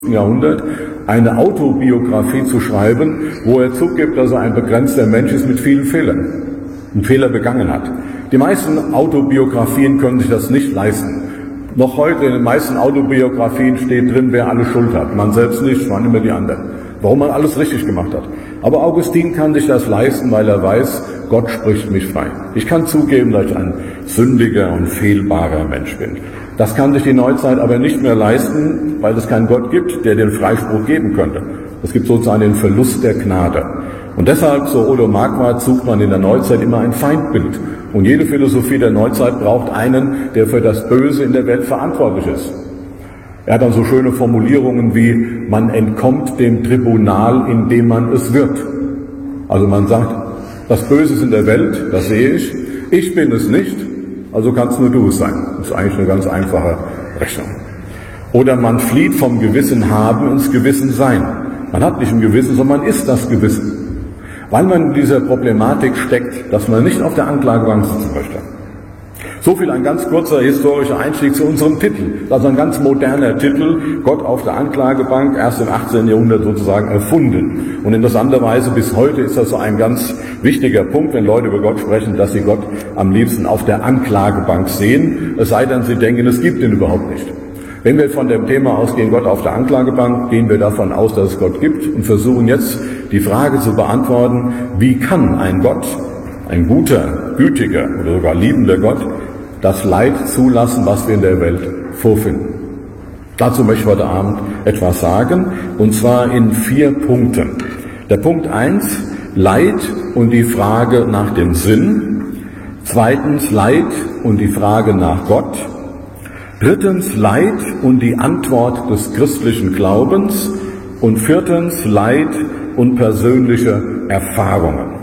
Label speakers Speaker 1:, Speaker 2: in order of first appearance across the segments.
Speaker 1: Jahrhundert eine Autobiografie zu schreiben, wo er zugibt, dass er ein begrenzter Mensch ist mit vielen Fehlern, einen Fehler begangen hat. Die meisten Autobiografien können sich das nicht leisten. Noch heute in den meisten Autobiografien steht drin, wer alles Schuld hat. Man selbst nicht, waren immer die anderen. Warum man alles richtig gemacht hat. Aber Augustin kann sich das leisten, weil er weiß, Gott spricht mich frei. Ich kann zugeben, dass ich ein sündiger und fehlbarer Mensch bin. Das kann sich die Neuzeit aber nicht mehr leisten, weil es keinen Gott gibt, der den Freispruch geben könnte. Es gibt sozusagen den Verlust der Gnade. Und deshalb, so Odo Marquardt, sucht man in der Neuzeit immer ein Feindbild. Und jede Philosophie der Neuzeit braucht einen, der für das Böse in der Welt verantwortlich ist. Er hat dann so schöne Formulierungen wie, man entkommt dem Tribunal, indem man es wird. Also man sagt, das Böse ist in der Welt, das sehe ich bin es nicht, also kannst nur du es sein. Das ist eigentlich eine ganz einfache Rechnung. Oder man flieht vom Gewissen haben ins Gewissen sein. Man hat nicht ein Gewissen, sondern man ist das Gewissen. Weil man in dieser Problematik steckt, dass man nicht auf der Anklagebank sitzen möchte. So viel ein ganz kurzer historischer Einstieg zu unserem Titel. Das ist ein ganz moderner Titel, Gott auf der Anklagebank, erst im 18. Jahrhundert sozusagen erfunden. Und interessanterweise bis heute ist das so ein ganz wichtiger Punkt, wenn Leute über Gott sprechen, dass sie Gott am liebsten auf der Anklagebank sehen, es sei denn, sie denken, es gibt ihn überhaupt nicht. Wenn wir von dem Thema ausgehen, Gott auf der Anklagebank, gehen wir davon aus, dass es Gott gibt und versuchen jetzt die Frage zu beantworten, wie kann ein Gott, ein guter, gütiger oder sogar liebender Gott, das Leid zulassen, was wir in der Welt vorfinden. Dazu möchte ich heute Abend etwas sagen, und zwar in 4 Punkten. Der Punkt 1, Leid und die Frage nach dem Sinn. 2. Leid und die Frage nach Gott. 3. Leid und die Antwort des christlichen Glaubens. Und 4. Leid und persönliche Erfahrungen.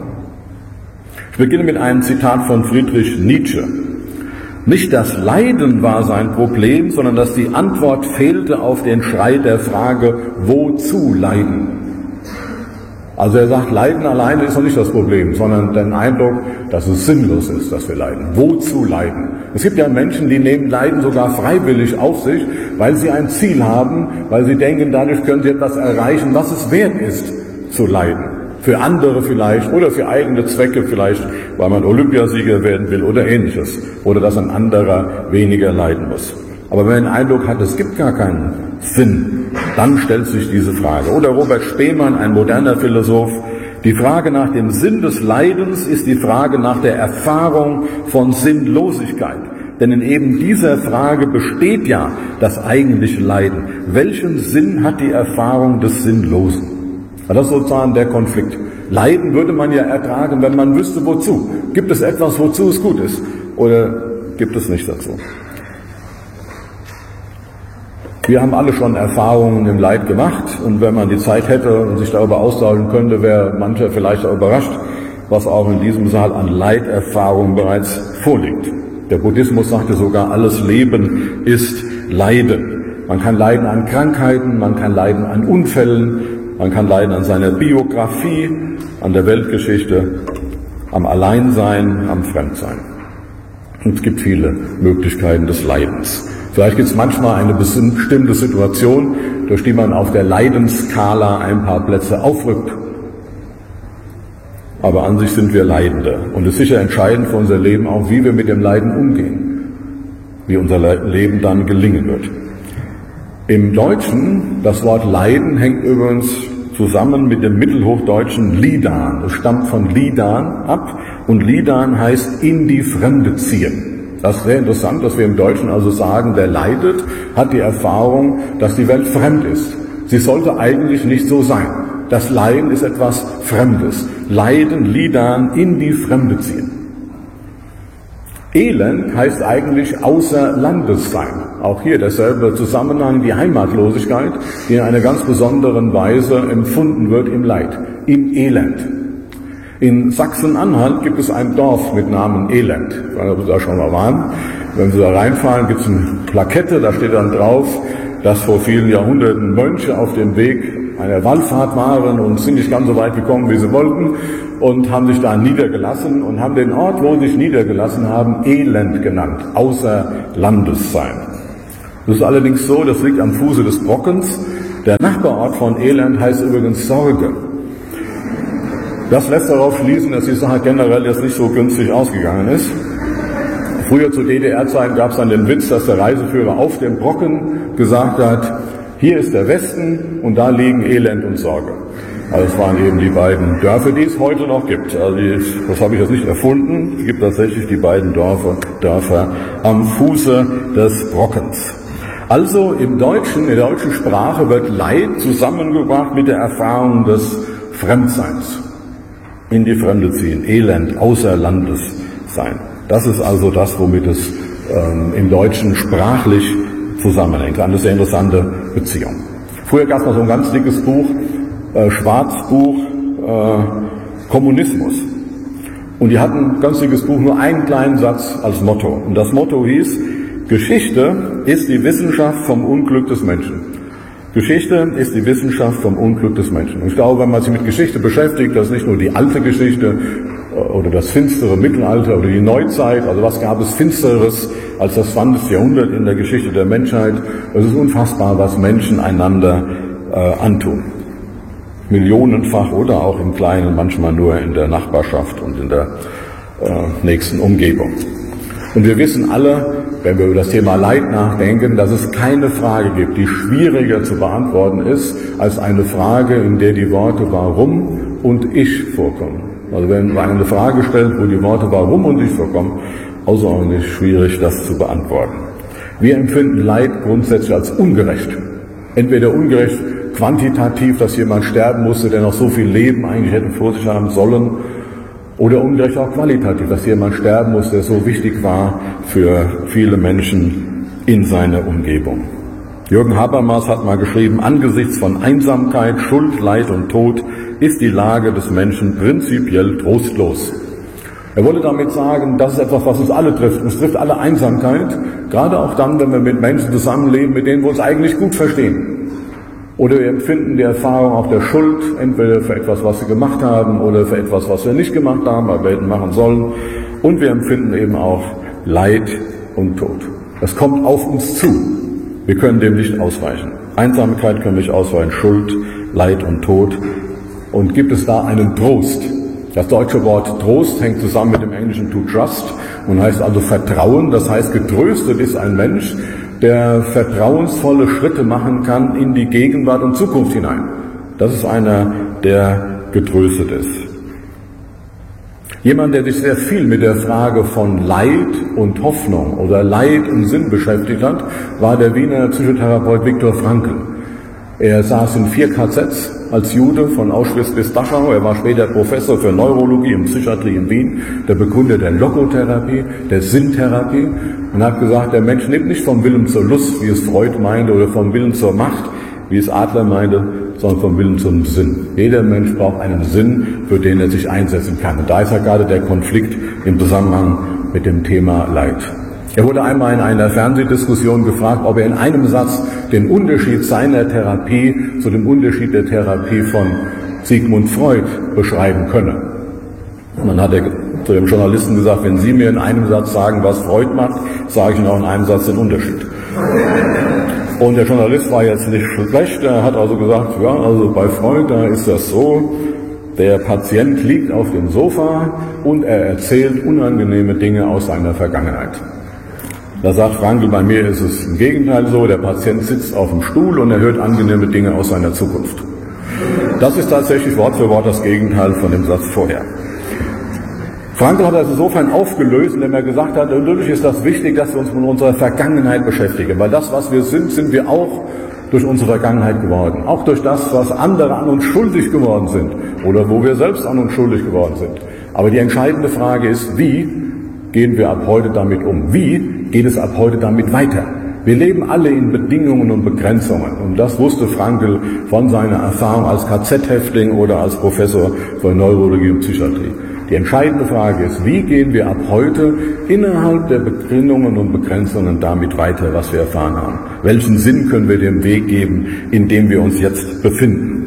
Speaker 1: Ich beginne mit einem Zitat von Friedrich Nietzsche. Nicht das Leiden war sein Problem, sondern dass die Antwort fehlte auf den Schrei der Frage, wozu leiden? Also er sagt, Leiden alleine ist noch nicht das Problem, sondern den Eindruck, dass es sinnlos ist, dass wir leiden. Wozu leiden? Es gibt ja Menschen, die nehmen Leiden sogar freiwillig auf sich, weil sie ein Ziel haben, weil sie denken, dadurch können sie etwas erreichen, was es wert ist, zu leiden. Für andere vielleicht oder für eigene Zwecke vielleicht, weil man Olympiasieger werden will oder Ähnliches. Oder dass ein anderer weniger leiden muss. Aber wenn man den Eindruck hat, es gibt gar keinen Sinn, dann stellt sich diese Frage. Oder Robert Spemann, ein moderner Philosoph, die Frage nach dem Sinn des Leidens ist die Frage nach der Erfahrung von Sinnlosigkeit. Denn in eben dieser Frage besteht ja das eigentliche Leiden. Welchen Sinn hat die Erfahrung des Sinnlosen? Das ist sozusagen der Konflikt. Leiden würde man ja ertragen, wenn man wüsste, wozu. Gibt es etwas, wozu es gut ist? Oder gibt es nicht dazu? Wir haben alle schon Erfahrungen im Leid gemacht. Und wenn man die Zeit hätte und sich darüber austauschen könnte, wäre mancher vielleicht auch überrascht, was auch in diesem Saal an Leiterfahrungen bereits vorliegt. Der Buddhismus sagte sogar, alles Leben ist Leiden. Man kann leiden an Krankheiten, man kann leiden an Unfällen, man kann leiden an seiner Biografie, an der Weltgeschichte, am Alleinsein, am Fremdsein. Und es gibt viele Möglichkeiten des Leidens. Vielleicht gibt es manchmal eine bestimmte Situation, durch die man auf der Leidensskala ein paar Plätze aufrückt. Aber an sich sind wir Leidende. Und es ist sicher entscheidend für unser Leben auch, wie wir mit dem Leiden umgehen. Wie unser Leben dann gelingen wird. Im Deutschen, das Wort Leiden hängt übrigens zusammen mit dem mittelhochdeutschen Lidan. Es stammt von Lidan ab und Lidan heißt in die Fremde ziehen. Das ist sehr interessant, dass wir im Deutschen also sagen, der leidet, hat die Erfahrung, dass die Welt fremd ist. Sie sollte eigentlich nicht so sein. Das Leiden ist etwas Fremdes. Leiden, Lidan, in die Fremde ziehen. Elend heißt eigentlich außer Landes sein. Auch hier derselbe Zusammenhang, die Heimatlosigkeit, die in einer ganz besonderen Weise empfunden wird im Leid, im Elend. In Sachsen-Anhalt gibt es ein Dorf mit Namen Elend. Ich weiß nicht, ob Sie da schon mal waren. Wenn Sie da reinfahren, gibt es eine Plakette, da steht dann drauf, dass vor vielen Jahrhunderten Mönche auf dem Weg einer Wallfahrt waren und sind nicht ganz so weit gekommen, wie sie wollten, und haben sich da niedergelassen und haben den Ort, wo sie sich niedergelassen haben, Elend genannt, außer Landes sein. Das ist allerdings so, das liegt am Fuße des Brockens, Der Nachbarort von Elend heißt übrigens Sorge. Das lässt darauf schließen, dass die Sache generell jetzt nicht so günstig ausgegangen ist. Früher zu DDR-Zeiten gab es dann den Witz, dass der Reiseführer auf dem Brocken gesagt hat, hier ist der Westen und da liegen Elend und Sorge. Also es waren eben die beiden Dörfer, die es heute noch gibt. Also das habe ich jetzt nicht erfunden. Es gibt tatsächlich die beiden Dörfer am Fuße des Brockens. Also in der deutschen Sprache wird Leid zusammengebracht mit der Erfahrung des Fremdseins. In die Fremde ziehen, Elend, außer Landes sein. Das ist also das, womit es im Deutschen sprachlich zusammenhängt. Eine sehr interessante Beziehung. Früher gab es noch so ein ganz dickes Buch, Schwarzbuch Kommunismus. Und die hatten ein ganz dickes Buch, nur einen kleinen Satz als Motto. Und das Motto hieß, Geschichte ist die Wissenschaft vom Unglück des Menschen. Geschichte ist die Wissenschaft vom Unglück des Menschen. Und ich glaube, wenn man sich mit Geschichte beschäftigt, das ist nicht nur die alte Geschichte oder das finstere Mittelalter oder die Neuzeit, also was gab es Finsteres als das 20. Jahrhundert in der Geschichte der Menschheit. Es ist unfassbar, was Menschen einander antun. Millionenfach oder auch im Kleinen, manchmal nur in der Nachbarschaft und in der nächsten Umgebung. Und wir wissen alle, wenn wir über das Thema Leid nachdenken, dass es keine Frage gibt, die schwieriger zu beantworten ist, als eine Frage, in der die Worte warum und ich vorkommen. Also wenn man eine Frage stellt, wo die Worte warum und ich vorkommen, außerordentlich schwierig, das zu beantworten. Wir empfinden Leid grundsätzlich als ungerecht. Entweder ungerecht quantitativ, dass jemand sterben musste, der noch so viel Leben eigentlich hätte vor sich haben sollen, oder ungerecht auch qualitativ, dass jemand sterben muss, der so wichtig war für viele Menschen in seiner Umgebung. Jürgen Habermas hat mal geschrieben, angesichts von Einsamkeit, Schuld, Leid und Tod ist die Lage des Menschen prinzipiell trostlos. Er wollte damit sagen, das ist etwas, was uns alle trifft. Es trifft alle Einsamkeit, gerade auch dann, wenn wir mit Menschen zusammenleben, mit denen wir uns eigentlich gut verstehen. Oder wir empfinden die Erfahrung auch der Schuld, entweder für etwas, was wir gemacht haben, oder für etwas, was wir nicht gemacht haben, aber wir hätten machen sollen. Und wir empfinden eben auch Leid und Tod. Das kommt auf uns zu. Wir können dem nicht ausweichen. Einsamkeit können wir nicht ausweichen, Schuld, Leid und Tod. Und gibt es da einen Trost? Das deutsche Wort Trost hängt zusammen mit dem englischen to trust und heißt also Vertrauen. Das heißt, getröstet ist ein Mensch, der vertrauensvolle Schritte machen kann in die Gegenwart und Zukunft hinein. Das ist einer, der getröstet ist. Jemand, der sich sehr viel mit der Frage von Leid und Hoffnung oder Leid und Sinn beschäftigt hat, war der Wiener Psychotherapeut Viktor Frankl. Er saß in 4 KZs als Jude von Auschwitz bis Dachau. Er war später Professor für Neurologie und Psychiatrie in Wien, der Begründer der Logotherapie, der Sinntherapie, und hat gesagt, der Mensch nimmt nicht vom Willen zur Lust, wie es Freud meinte, oder vom Willen zur Macht, wie es Adler meinte, sondern vom Willen zum Sinn. Jeder Mensch braucht einen Sinn, für den er sich einsetzen kann. Und da ist ja gerade der Konflikt im Zusammenhang mit dem Thema Leid. Er wurde einmal in einer Fernsehdiskussion gefragt, ob er in einem Satz den Unterschied seiner Therapie zu dem Unterschied der Therapie von Sigmund Freud beschreiben könne. Und dann hat er zu dem Journalisten gesagt, wenn Sie mir in einem Satz sagen, was Freud macht, sage ich Ihnen auch in einem Satz den Unterschied. Und der Journalist war jetzt nicht schlecht, er hat also gesagt, ja, also bei Freud, da ist das so, der Patient liegt auf dem Sofa und er erzählt unangenehme Dinge aus seiner Vergangenheit. Da sagt Frankl, bei mir ist es im Gegenteil so, der Patient sitzt auf dem Stuhl und er hört angenehme Dinge aus seiner Zukunft. Das ist tatsächlich Wort für Wort das Gegenteil von dem Satz vorher. Frankl hat das insofern aufgelöst, indem er gesagt hat, natürlich ist das wichtig, dass wir uns mit unserer Vergangenheit beschäftigen, weil das, was wir sind, sind wir auch durch unsere Vergangenheit geworden. Auch durch das, was andere an uns schuldig geworden sind oder wo wir selbst an uns schuldig geworden sind. Aber die entscheidende Frage ist, wie gehen wir ab heute damit um? Wie geht es ab heute damit weiter? Wir leben alle in Bedingungen und Begrenzungen. Und das wusste Frankl von seiner Erfahrung als KZ-Häftling oder als Professor für Neurologie und Psychiatrie. Die entscheidende Frage ist, wie gehen wir ab heute innerhalb der Bedingungen und Begrenzungen damit weiter, was wir erfahren haben? Welchen Sinn können wir dem Weg geben, in dem wir uns jetzt befinden?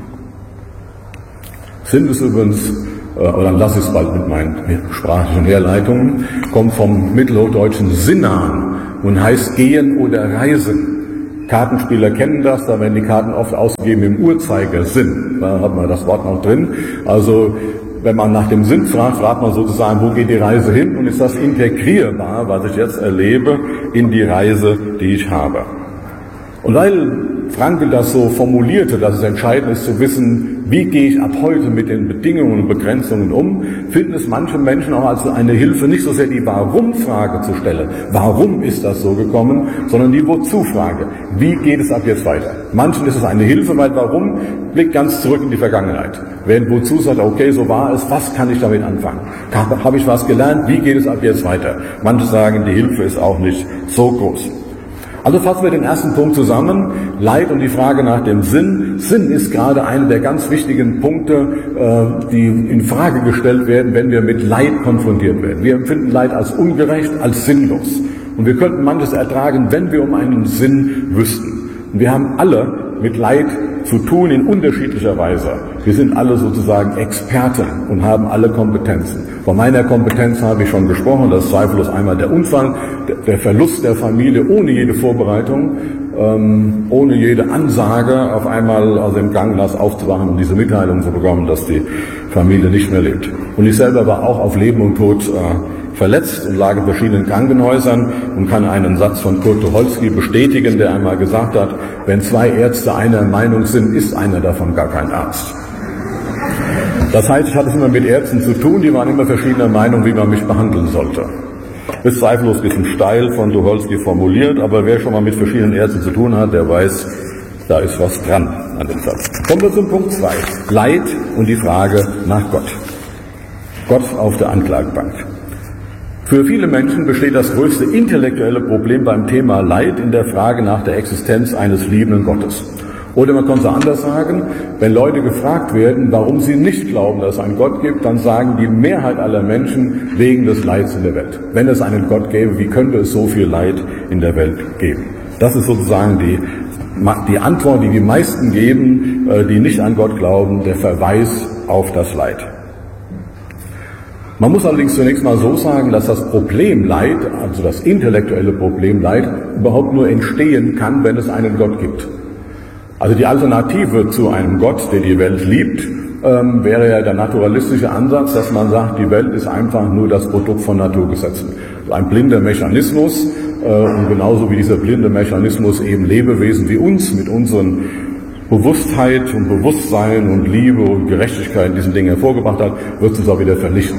Speaker 1: Sinn ist übrigens, oder dann lasse ich es bald mit meinen sprachlichen Herleitungen, kommt vom mittelhochdeutschen Sinan und heißt gehen oder reisen. Kartenspieler kennen das, da werden die Karten oft ausgegeben im Uhrzeigersinn. Da hat man das Wort noch drin. Also wenn man nach dem Sinn fragt, fragt man sozusagen, wo geht die Reise hin und ist das integrierbar, was ich jetzt erlebe, in die Reise, die ich habe. Und weil Frankl das so formulierte, dass es entscheidend ist zu wissen, wie gehe ich ab heute mit den Bedingungen und Begrenzungen um, finden es manche Menschen auch als eine Hilfe, nicht so sehr die Warum-Frage zu stellen, warum ist das so gekommen, sondern die Wozu-Frage, wie geht es ab jetzt weiter. Manchen ist es eine Hilfe, weil Warum blickt ganz zurück in die Vergangenheit. Während Wozu sagt, okay, so war es, was kann ich damit anfangen? Habe ich was gelernt, wie geht es ab jetzt weiter? Manche sagen, die Hilfe ist auch nicht so groß. Also fassen wir den ersten Punkt zusammen, Leid und die Frage nach dem Sinn. Sinn ist gerade einer der ganz wichtigen Punkte, die in Frage gestellt werden, wenn wir mit Leid konfrontiert werden. Wir empfinden Leid als ungerecht, als sinnlos. Und wir könnten manches ertragen, wenn wir um einen Sinn wüssten. Und wir haben alle mit Leid zu tun in unterschiedlicher Weise. Wir sind alle sozusagen Experten und haben alle Kompetenzen. Von meiner Kompetenz habe ich schon gesprochen, das ist zweifellos einmal der Unfall, der Verlust der Familie ohne jede Vorbereitung, ohne jede Ansage, auf einmal also im Krankenhaus aufzuwachen und diese Mitteilung zu bekommen, dass die Familie nicht mehr lebt. Und ich selber war auch auf Leben und Tod verletzt und lag in verschiedenen Krankenhäusern und kann einen Satz von Kurt Tucholsky bestätigen, der einmal gesagt hat, wenn zwei Ärzte einer Meinung sind, ist einer davon gar kein Arzt. Das heißt, ich hatte es immer mit Ärzten zu tun, die waren immer verschiedener Meinung, wie man mich behandeln sollte. Das ist zweifellos ein bisschen steil von Tucholsky formuliert, aber wer schon mal mit verschiedenen Ärzten zu tun hat, der weiß, da ist was dran an dem Satz. Kommen wir zum Punkt 2. Leid und die Frage nach Gott. Gott auf der Anklagebank. Für viele Menschen besteht das größte intellektuelle Problem beim Thema Leid in der Frage nach der Existenz eines liebenden Gottes. Oder man kann es anders sagen, wenn Leute gefragt werden, warum sie nicht glauben, dass es einen Gott gibt, dann sagen die Mehrheit aller Menschen wegen des Leids in der Welt. Wenn es einen Gott gäbe, wie könnte es so viel Leid in der Welt geben? Das ist sozusagen die Antwort, die die meisten geben, die nicht an Gott glauben, der Verweis auf das Leid. Man muss allerdings zunächst mal so sagen, dass das Problem Leid, also das intellektuelle Problem Leid, überhaupt nur entstehen kann, wenn es einen Gott gibt. Also die Alternative zu einem Gott, der die Welt liebt, wäre ja der naturalistische Ansatz, dass man sagt, die Welt ist einfach nur das Produkt von Naturgesetzen. Also ein blinder Mechanismus und genauso wie dieser blinde Mechanismus eben Lebewesen wie uns mit unseren Bewusstheit und Bewusstsein und Liebe und Gerechtigkeit diesen Dingen hervorgebracht hat, wird es uns auch wieder vernichten.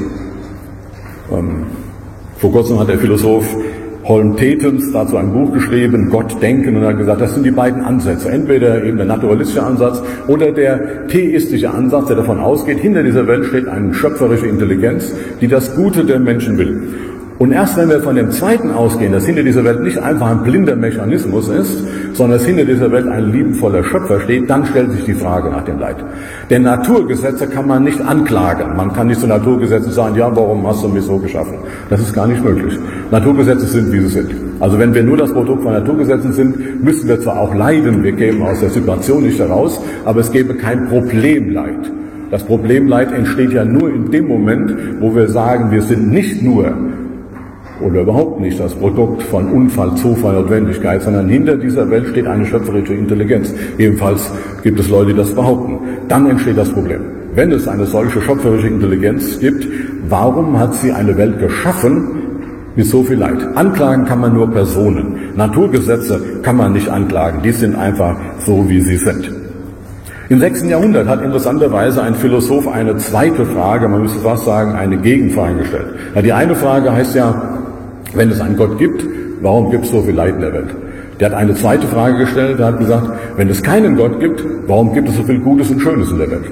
Speaker 1: Vor kurzem hat der Philosoph Holm Tetens dazu ein Buch geschrieben, Gott denken, und hat gesagt, das sind die beiden Ansätze. Entweder eben der naturalistische Ansatz oder der theistische Ansatz, der davon ausgeht, hinter dieser Welt steht eine schöpferische Intelligenz, die das Gute der Menschen will. Und erst wenn wir von dem zweiten ausgehen, dass hinter dieser Welt nicht einfach ein blinder Mechanismus ist, sondern dass hinter dieser Welt ein liebevoller Schöpfer steht, dann stellt sich die Frage nach dem Leid. Denn Naturgesetze kann man nicht anklagen. Man kann nicht zu Naturgesetzen sagen, ja, warum hast du mich so geschaffen? Das ist gar nicht möglich. Naturgesetze sind, wie sie sind. Also wenn wir nur das Produkt von Naturgesetzen sind, müssen wir zwar auch leiden, wir kämen aus der Situation nicht heraus, aber es gäbe kein Problemleid. Das Problemleid entsteht ja nur in dem Moment, wo wir sagen, wir sind nicht nur oder überhaupt nicht das Produkt von Unfall, Zufall, Notwendigkeit, sondern hinter dieser Welt steht eine schöpferische Intelligenz. Ebenfalls gibt es Leute, die das behaupten. Dann entsteht das Problem. Wenn es eine solche schöpferische Intelligenz gibt, warum hat sie eine Welt geschaffen mit so viel Leid? Anklagen kann man nur Personen. Naturgesetze kann man nicht anklagen. Die sind einfach so, wie sie sind. Im 6. Jahrhundert hat interessanterweise ein Philosoph eine zweite Frage, man müsste fast sagen, eine Gegenfrage gestellt. Ja, die eine Frage heißt ja, wenn es einen Gott gibt, warum gibt es so viel Leid in der Welt? Der hat eine zweite Frage gestellt, der hat gesagt, wenn es keinen Gott gibt, warum gibt es so viel Gutes und Schönes in der Welt?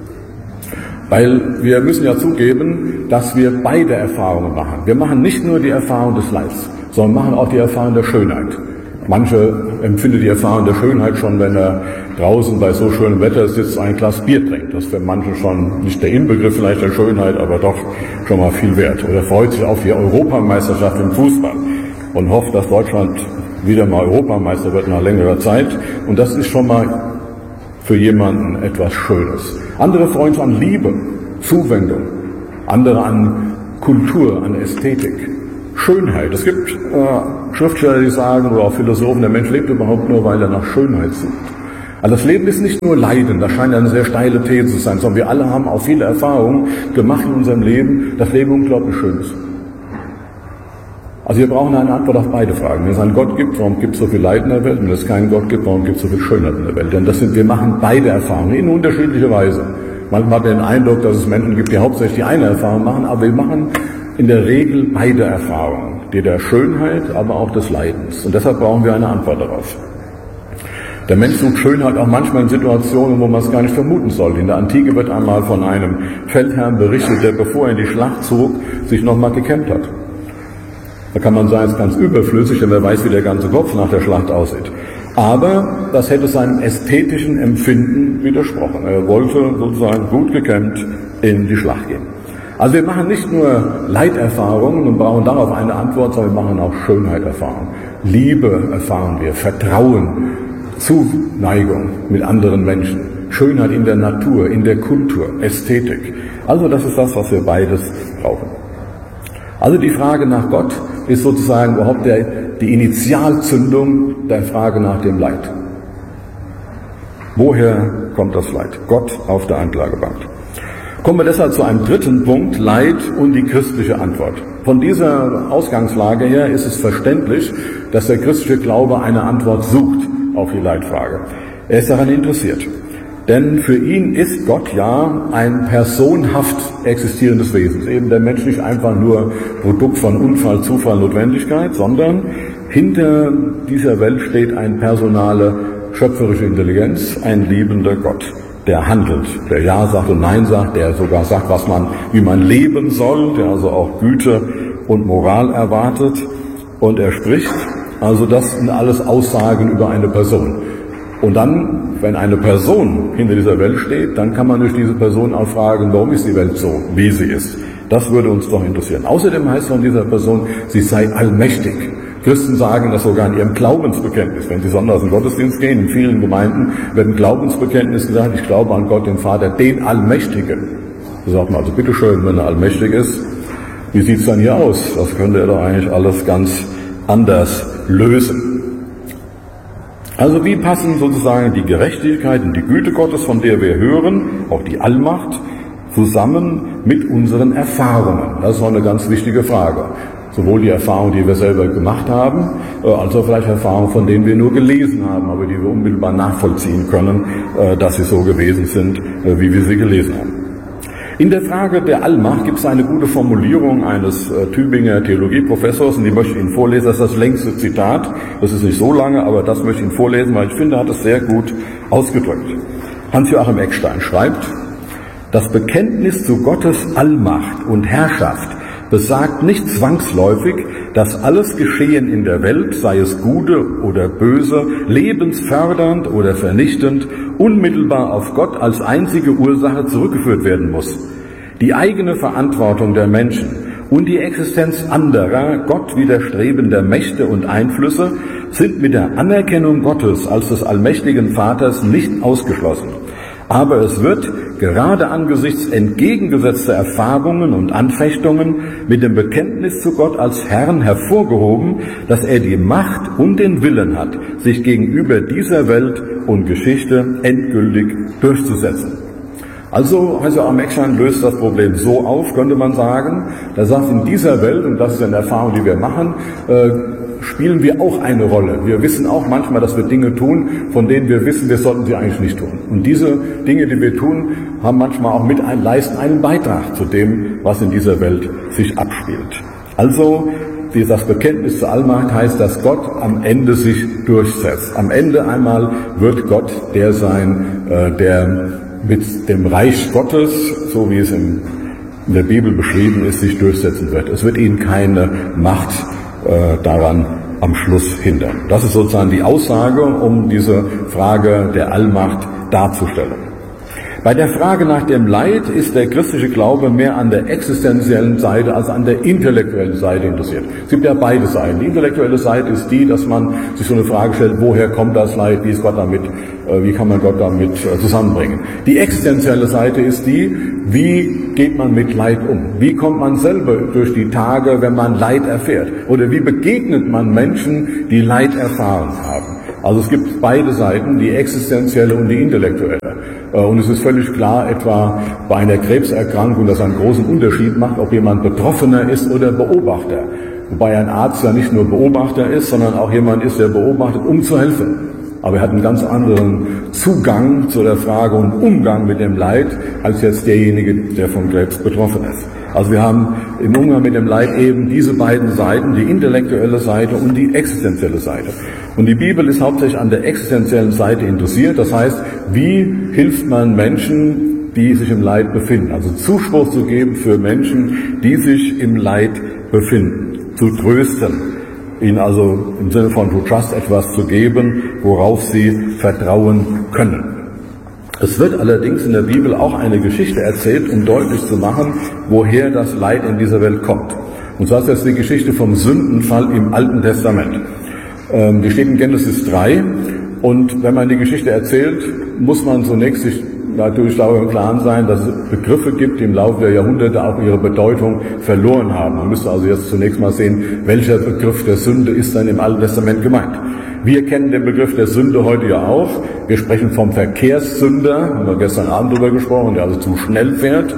Speaker 1: Weil wir müssen ja zugeben, dass wir beide Erfahrungen machen. Wir machen nicht nur die Erfahrung des Leids, sondern machen auch die Erfahrung der Schönheit. Manche empfinden die Erfahrung der Schönheit schon, wenn er draußen bei so schönem Wetter sitzt, ein Glas Bier trinkt. Das ist für manche schon nicht der Inbegriff vielleicht der Schönheit, aber doch schon mal viel wert. Oder freut sich auf die Europameisterschaft im Fußball und hofft, dass Deutschland wieder mal Europameister wird nach längerer Zeit. Und das ist schon mal für jemanden etwas Schönes. Andere freuen sich an Liebe, Zuwendung, andere an Kultur, an Ästhetik. Schönheit. Es gibt Schriftsteller, die sagen, oder auch Philosophen, der Mensch lebt überhaupt nur, weil er nach Schönheit sucht. Also das Leben ist nicht nur Leiden, das scheint eine sehr steile These zu sein, sondern wir alle haben auch viele Erfahrungen gemacht in unserem Leben, das Leben unglaublich schön ist. Also wir brauchen eine Antwort auf beide Fragen. Wenn es einen Gott gibt, warum gibt es so viel Leid in der Welt? Wenn es keinen Gott gibt, warum gibt es so viel Schönheit in der Welt? Denn wir machen beide Erfahrungen in unterschiedlicher Weise. Manchmal hat man den Eindruck, dass es Menschen gibt, die hauptsächlich die eine Erfahrung machen, aber wir machen in der Regel beide Erfahrungen, die der Schönheit, aber auch des Leidens. Und deshalb brauchen wir eine Antwort darauf. Der Mensch sucht Schönheit auch manchmal in Situationen, wo man es gar nicht vermuten sollte. In der Antike wird einmal von einem Feldherrn berichtet, der, bevor er in die Schlacht zog, sich nochmal gekämmt hat. Da kann man sagen, es ist ganz überflüssig, denn wer weiß, wie der ganze Kopf nach der Schlacht aussieht. Aber das hätte seinem ästhetischen Empfinden widersprochen. Er wollte sozusagen gut gekämmt in die Schlacht gehen. Also wir machen nicht nur Leiterfahrungen und brauchen darauf eine Antwort, sondern wir machen auch Schönheiterfahrungen. Liebe erfahren wir, Vertrauen, Zuneigung mit anderen Menschen, Schönheit in der Natur, in der Kultur, Ästhetik. Also das ist das, was wir beides brauchen. Also die Frage nach Gott ist sozusagen überhaupt die Initialzündung der Frage nach dem Leid. Woher kommt das Leid? Gott auf der Anklagebank. Kommen wir deshalb zu einem dritten Punkt, Leid und die christliche Antwort. Von dieser Ausgangslage her ist es verständlich, dass der christliche Glaube eine Antwort sucht auf die Leitfrage. Er ist daran interessiert. Denn für ihn ist Gott ja ein personhaft existierendes Wesen. Eben der Mensch nicht einfach nur Produkt von Unfall, Zufall, Notwendigkeit, sondern hinter dieser Welt steht eine personale, schöpferische Intelligenz, ein liebender Gott, der handelt, der Ja sagt und Nein sagt, der sogar sagt, wie man leben soll, der also auch Güte und Moral erwartet und er spricht. Also das sind alles Aussagen über eine Person. Und dann, wenn eine Person hinter dieser Welt steht, dann kann man durch diese Person auch fragen, warum ist die Welt so, wie sie ist. Das würde uns doch interessieren. Außerdem heißt von dieser Person, sie sei allmächtig. Christen sagen das sogar in ihrem Glaubensbekenntnis. Wenn sie sonntags in den Gottesdienst gehen, in vielen Gemeinden wird ein Glaubensbekenntnis gesagt, ich glaube an Gott, den Vater, den Allmächtigen. Da sagt man also, bitteschön, wenn er allmächtig ist, wie sieht es dann hier aus? Das könnte er doch eigentlich alles ganz anders lösen. Also wie passen sozusagen die Gerechtigkeit und die Güte Gottes, von der wir hören, auch die Allmacht, zusammen mit unseren Erfahrungen? Das ist auch eine ganz wichtige Frage. Sowohl die Erfahrungen, die wir selber gemacht haben, als auch vielleicht Erfahrungen, von denen wir nur gelesen haben, aber die wir unmittelbar nachvollziehen können, dass sie so gewesen sind, wie wir sie gelesen haben. In der Frage der Allmacht gibt es eine gute Formulierung eines Tübinger Theologieprofessors, und die möchte ich Ihnen vorlesen. Das ist das längste Zitat. Das ist nicht so lange, aber das möchte ich Ihnen vorlesen, weil ich finde, er hat es sehr gut ausgedrückt. Hans-Joachim Eckstein schreibt, das Bekenntnis zu Gottes Allmacht und Herrschaft besagt nicht zwangsläufig, dass alles Geschehen in der Welt, sei es Gute oder Böse, lebensfördernd oder vernichtend, unmittelbar auf Gott als einzige Ursache zurückgeführt werden muss. Die eigene Verantwortung der Menschen und die Existenz anderer, Gott widerstrebender Mächte und Einflüsse sind mit der Anerkennung Gottes als des allmächtigen Vaters nicht ausgeschlossen. Aber es wird gerade angesichts entgegengesetzter Erfahrungen und Anfechtungen mit dem Bekenntnis zu Gott als Herrn hervorgehoben, dass er die Macht und den Willen hat, sich gegenüber dieser Welt und Geschichte endgültig durchzusetzen. Also Hans-Joachim Eckstein löst das Problem so auf, könnte man sagen. Er sagt, in dieser Welt, und das ist eine Erfahrung, die wir machen, spielen wir auch eine Rolle. Wir wissen auch manchmal, dass wir Dinge tun, von denen wir wissen, wir sollten sie eigentlich nicht tun. Und diese Dinge, die wir tun, haben manchmal auch leisten einen Beitrag zu dem, was in dieser Welt sich abspielt. Also, das Bekenntnis zur Allmacht heißt, dass Gott am Ende sich durchsetzt. Am Ende einmal wird Gott der sein, der mit dem Reich Gottes, so wie es in der Bibel beschrieben ist, sich durchsetzen wird. Es wird ihn keine Macht daran am Schluss hindern. Das ist sozusagen die Aussage, um diese Frage der Allmacht darzustellen. Bei der Frage nach dem Leid ist der christliche Glaube mehr an der existenziellen Seite als an der intellektuellen Seite interessiert. Es gibt ja beide Seiten. Die intellektuelle Seite ist die, dass man sich so eine Frage stellt, woher kommt das Leid, wie ist Gott damit, wie kann man Gott damit zusammenbringen. Die existenzielle Seite ist die, wie geht man mit Leid um? Wie kommt man selber durch die Tage, wenn man Leid erfährt? Oder wie begegnet man Menschen, die Leid erfahren haben? Also es gibt beide Seiten, die existenzielle und die intellektuelle. Und es ist völlig klar, etwa bei einer Krebserkrankung, dass einen großen Unterschied macht, ob jemand Betroffener ist oder Beobachter. Wobei ein Arzt ja nicht nur Beobachter ist, sondern auch jemand ist, der beobachtet, um zu helfen. Aber er hat einen ganz anderen Zugang zu der Frage und Umgang mit dem Leid, als jetzt derjenige, der von Krebs betroffen ist. Also wir haben im Umgang mit dem Leid eben diese beiden Seiten, die intellektuelle Seite und die existenzielle Seite. Und die Bibel ist hauptsächlich an der existenziellen Seite interessiert. Das heißt, wie hilft man Menschen, die sich im Leid befinden? Also Zuspruch zu geben für Menschen, die sich im Leid befinden, zu trösten. Ihnen also im Sinne von to trust etwas zu geben, worauf sie vertrauen können. Es wird allerdings in der Bibel auch eine Geschichte erzählt, um deutlich zu machen, woher das Leid in dieser Welt kommt. Und zwar ist das die Geschichte vom Sündenfall im Alten Testament. Die steht in Genesis 3. Und wenn man die Geschichte erzählt, muss man zunächst sich natürlich darüber im Klaren sein, dass es Begriffe gibt, die im Laufe der Jahrhunderte auch ihre Bedeutung verloren haben. Man müsste also jetzt zunächst mal sehen, welcher Begriff der Sünde ist dann im Alten Testament gemeint. Wir kennen den Begriff der Sünde heute ja auch. Wir sprechen vom Verkehrssünder, haben wir gestern Abend darüber gesprochen, der also zu schnell fährt.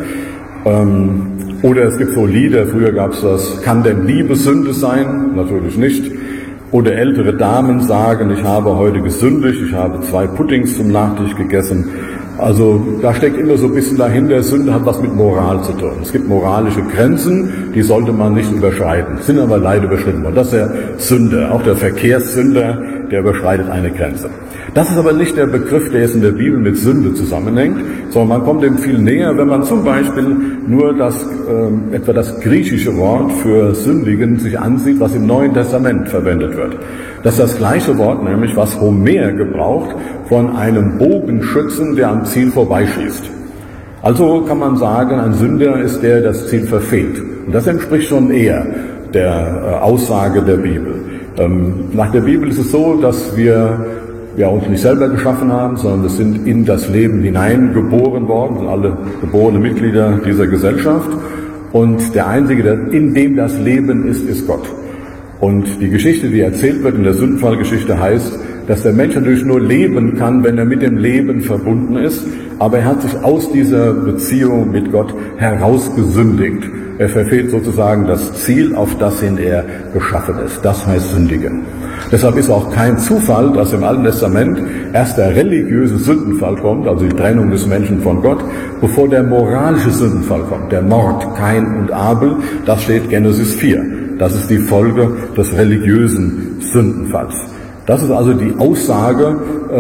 Speaker 1: Oder es gibt so Lieder, früher gab es das, kann denn Liebe Sünde sein? Natürlich nicht. Oder ältere Damen sagen, ich habe heute gesündigt, ich habe 2 Puddings zum Nachtisch gegessen. Also da steckt immer so ein bisschen dahinter, Sünde hat was mit Moral zu tun. Es gibt moralische Grenzen, die sollte man nicht überschreiten, sind aber leider überschritten worden. Das ist der Sünder, auch der Verkehrssünder, der überschreitet eine Grenze. Das ist aber nicht der Begriff, der jetzt in der Bibel mit Sünde zusammenhängt, sondern man kommt dem viel näher, wenn man zum Beispiel nur etwa das griechische Wort für Sündigen sich ansieht, was im Neuen Testament verwendet wird. Das ist das gleiche Wort, nämlich was Homer gebraucht von einem Bogenschützen, der am Ziel vorbeischießt. Also kann man sagen, ein Sünder ist der das Ziel verfehlt. Und das entspricht schon eher der Aussage der Bibel. Nach der Bibel ist es so, dass wir uns nicht selber geschaffen haben, sondern wir sind in das Leben hineingeboren worden, sind alle geborene Mitglieder dieser Gesellschaft. Und der Einzige, der in dem das Leben ist, ist Gott. Und die Geschichte, die erzählt wird in der Sündenfallgeschichte, heißt, dass der Mensch natürlich nur leben kann, wenn er mit dem Leben verbunden ist, aber er hat sich aus dieser Beziehung mit Gott herausgesündigt. Er verfehlt sozusagen das Ziel, auf das hin er geschaffen ist. Das heißt sündigen. Deshalb ist auch kein Zufall, dass im Alten Testament erst der religiöse Sündenfall kommt, also die Trennung des Menschen von Gott, bevor der moralische Sündenfall kommt, der Mord, Kain und Abel. Das steht Genesis 4. Das ist die Folge des religiösen Sündenfalls. Das ist also die Aussage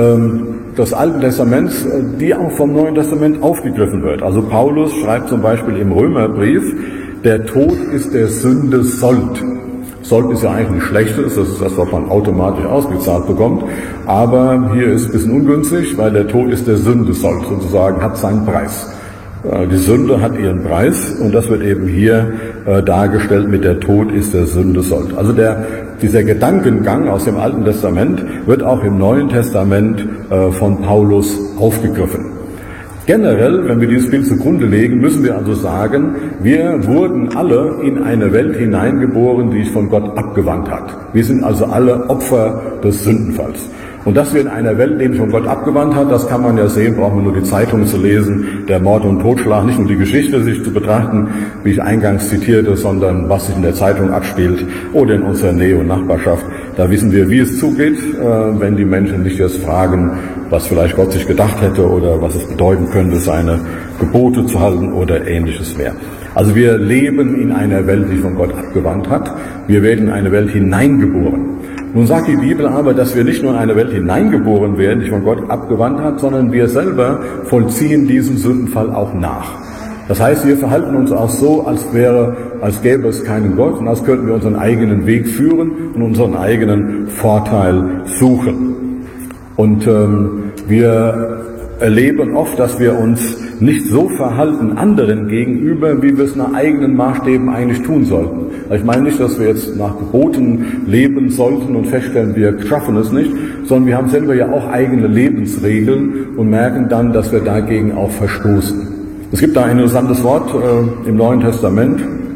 Speaker 1: des Alten Testaments, die auch vom Neuen Testament aufgegriffen wird. Also Paulus schreibt zum Beispiel im Römerbrief, der Tod ist der Sünde Sold. Sold ist ja eigentlich nichts Schlechtes, das ist das, was man automatisch ausgezahlt bekommt. Aber hier ist es ein bisschen ungünstig, weil der Tod ist der Sünde Sold, sozusagen hat seinen Preis. Die Sünde hat ihren Preis und das wird eben hier dargestellt mit der Tod ist der Sünde Sold. Also dieser Gedankengang aus dem Alten Testament wird auch im Neuen Testament von Paulus aufgegriffen. Generell, wenn wir dieses Bild zugrunde legen, müssen wir also sagen, wir wurden alle in eine Welt hineingeboren, die sich von Gott abgewandt hat. Wir sind also alle Opfer des Sündenfalls. Und dass wir in einer Welt leben, die von Gott abgewandt hat, das kann man ja sehen, braucht man nur die Zeitung zu lesen, der Mord und Totschlag, nicht nur die Geschichte sich zu betrachten, wie ich eingangs zitierte, sondern was sich in der Zeitung abspielt oder in unserer Nähe und Nachbarschaft. Da wissen wir, wie es zugeht, wenn die Menschen nicht erst fragen, was vielleicht Gott sich gedacht hätte oder was es bedeuten könnte, seine Gebote zu halten oder ähnliches mehr. Also wir leben in einer Welt, die von Gott abgewandt hat. Wir werden in eine Welt hineingeboren. Nun sagt die Bibel aber, dass wir nicht nur in eine Welt hineingeboren werden, die von Gott abgewandt hat, sondern wir selber vollziehen diesen Sündenfall auch nach. Das heißt, wir verhalten uns auch so, als gäbe es keinen Gott und als könnten wir unseren eigenen Weg führen und unseren eigenen Vorteil suchen. Und wir erleben oft, dass wir uns nicht so verhalten anderen gegenüber, wie wir es nach eigenen Maßstäben eigentlich tun sollten. Ich meine nicht, dass wir jetzt nach Geboten leben sollten und feststellen, wir schaffen es nicht, sondern wir haben selber ja auch eigene Lebensregeln und merken dann, dass wir dagegen auch verstoßen. Es gibt da ein interessantes Wort im Neuen Testament,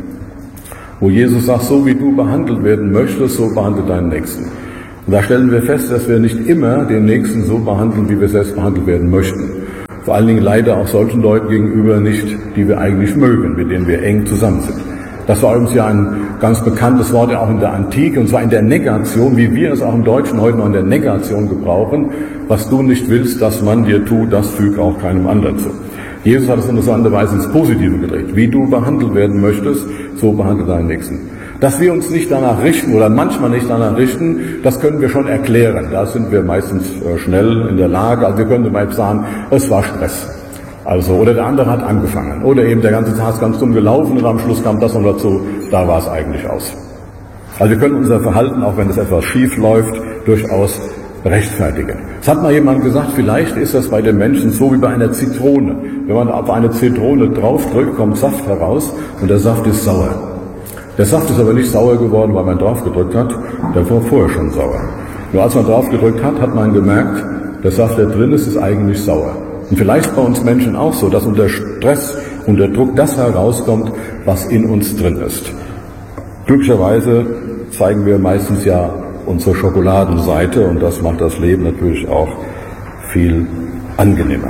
Speaker 1: wo Jesus sagt, so wie du behandelt werden möchtest, so behandle deinen Nächsten. Und da stellen wir fest, dass wir nicht immer den Nächsten so behandeln, wie wir selbst behandelt werden möchten. Vor allen Dingen leider auch solchen Leuten gegenüber nicht, die wir eigentlich mögen, mit denen wir eng zusammen sind. Das war übrigens ja ein ganz bekanntes Wort auch in der Antike, und zwar in der Negation, wie wir es auch im Deutschen heute noch in der Negation gebrauchen. Was du nicht willst, dass man dir tut, das füg auch keinem anderen zu. Jesus hat es interessanterweise ins Positive gedreht. Wie du behandelt werden möchtest, so behandle deinen Nächsten. Dass wir uns nicht danach richten oder manchmal nicht danach richten, das können wir schon erklären. Da sind wir meistens schnell in der Lage. Also wir können zum Beispiel sagen, es war Stress. Also, oder der andere hat angefangen. Oder eben der ganze Tag ist ganz dumm gelaufen und am Schluss kam das noch dazu. Da war es eigentlich aus. Also wir können unser Verhalten, auch wenn es etwas schief läuft, durchaus rechtfertigen. Es hat mal jemand gesagt, vielleicht ist das bei den Menschen so wie bei einer Zitrone. Wenn man auf eine Zitrone draufdrückt, kommt Saft heraus und der Saft ist sauer. Der Saft ist aber nicht sauer geworden, weil man draufgedrückt hat, der war vorher schon sauer. Nur als man draufgedrückt hat, hat man gemerkt, der Saft, der drin ist eigentlich sauer. Und vielleicht bei uns Menschen auch so, dass unter Stress, unter Druck das herauskommt, was in uns drin ist. Glücklicherweise zeigen wir meistens ja unsere Schokoladenseite und das macht das Leben natürlich auch viel angenehmer.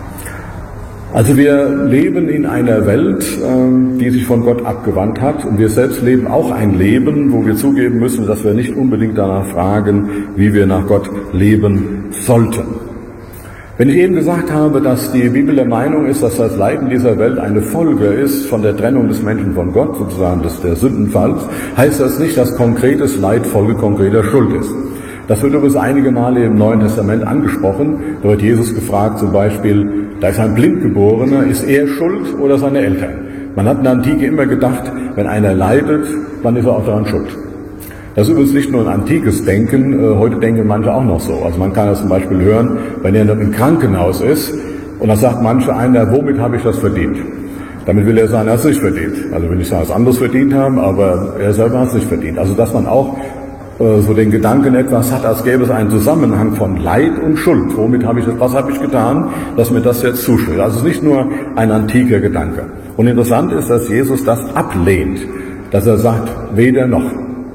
Speaker 1: Also wir leben in einer Welt, die sich von Gott abgewandt hat, und wir selbst leben auch ein Leben, wo wir zugeben müssen, dass wir nicht unbedingt danach fragen, wie wir nach Gott leben sollten. Wenn ich eben gesagt habe, dass die Bibel der Meinung ist, dass das Leiden dieser Welt eine Folge ist von der Trennung des Menschen von Gott, sozusagen der Sündenfalls, heißt das nicht, dass konkretes Leid Folge konkreter Schuld ist. Das wird übrigens einige Male im Neuen Testament angesprochen. Da wird Jesus gefragt, zum Beispiel, da ist ein Blindgeborener, ist er schuld oder seine Eltern? Man hat in der Antike immer gedacht, wenn einer leidet, dann ist er auch daran schuld. Das ist übrigens nicht nur ein antikes Denken, heute denken manche auch noch so. Also man kann das zum Beispiel hören, wenn er im Krankenhaus ist und dann sagt manche einer, womit habe ich das verdient? Damit will er sagen, er hat es nicht verdient. Also will ich sagen, es anderes verdient haben, aber er selber hat es nicht verdient. Also dass man auch so den Gedanken etwas hat, als gäbe es einen Zusammenhang von Leid und Schuld. Womit habe ich das, was habe ich getan, dass mir das jetzt zusteht? Also es ist nicht nur ein antiker Gedanke. Und interessant ist, dass Jesus das ablehnt, dass er sagt, weder noch.